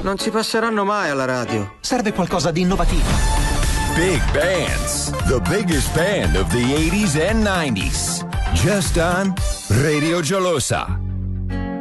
non ci passeranno mai alla radio. Serve qualcosa di innovativo. Big Bands, the biggest band of the 80s and 90s. Just on Radio Gelosa.